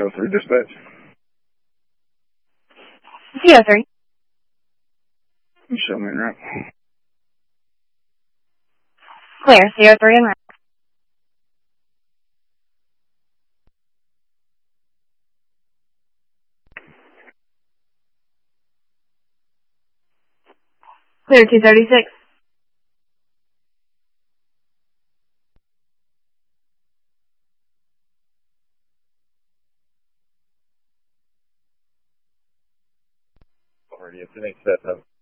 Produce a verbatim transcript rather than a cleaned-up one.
oh three dispatch. C O three. Show me en route. Clear, C O three en route. Clear, two thirty-six. Already, it's an eight step up.